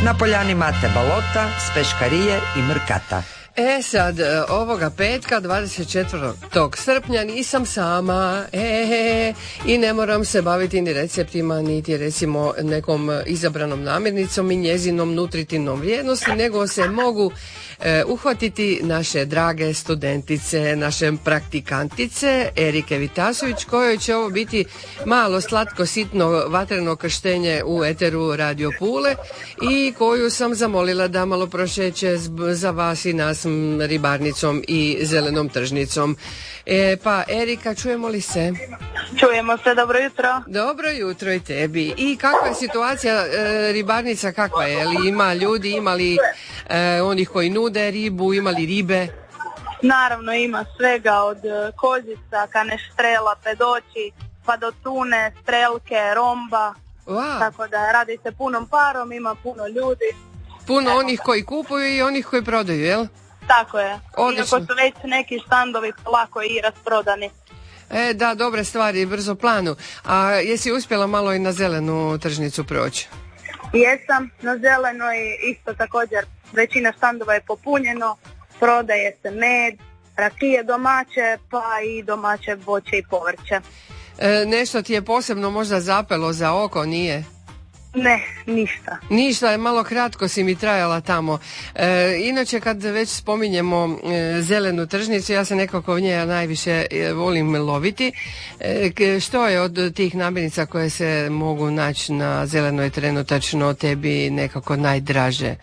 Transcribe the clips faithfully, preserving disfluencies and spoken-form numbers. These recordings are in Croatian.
Na poljani Mate Balota, s peškarije i mrkata. E sad, ovoga petka, dvadeset četvrtog srpnja, nisam sama e, e, e, i ne moram se baviti ni receptima, niti recimo nekom izabranom namirnicom i njezinom nutritivnom vrijednosti, nego se mogu e, uhvatiti naše drage studentice, naše praktikantice Erike Vitasović, kojoj će ovo biti malo slatko sitno vatreno krštenje u eteru Radio Pule i koju sam zamolila da malo prošeće za vas i nas ribarnicom i zelenom tržnicom. E, pa Erika, čujemo li se? Čujemo se, dobro jutro. Dobro jutro i tebi. I kakva je situacija, e, ribarnica kakva je? Li ima ljudi, ima li e, onih koji nude ribu, ima li ribe? Naravno ima svega od kozica, kaneštrela, pedoći, pa do tune, strelke, romba. Wow. Tako da radi se punom parom, ima puno ljudi. Puno Evo. Onih koji kupuju i onih koji prodaju, jel? Tako je. Odlično. Iako su već neki štandovi lako i rasprodani. E, da, dobre stvari, brzo planu. A jesi uspjela malo i na zelenu tržnicu proći? Jesam, na zelenoj isto također većina štandova je popunjeno, prodaje se med, rakije domaće, pa i domaće voće i povrće. E, nešto ti je posebno možda zapelo za oko, nije? Ne, ništa. Ništa, je malo kratko si mi trajala tamo. E, inače kad već spominjemo e, zelenu tržnicu, ja se nekako v njej najviše e, volim loviti. E, k, što je od tih namirnica koje se mogu naći na zelenoj trenutačno tebi nekako najdraže?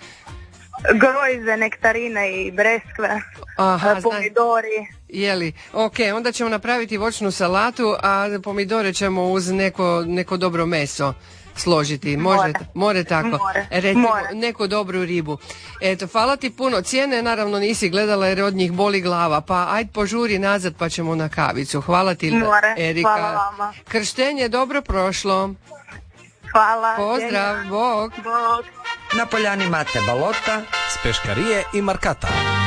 Grojze, nektarine i breskve, Aha, pomidori. Jeli, ok, onda ćemo napraviti voćnu salatu, a pomidore ćemo uz neko, neko dobro meso složiti. Može, more. more tako. More. Recimo, more. neku dobru ribu. Eto, hvala ti puno. Cijene naravno nisi gledala jer od njih boli glava, pa ajde požuri nazad pa ćemo na kavicu. Hvala ti, more. Erika. Hvala vama. Krštenje dobro prošlo. Hvala. Pozdrav, Djenja. bog. Bog. Na poljani Mate Balota, s peškarije i markata.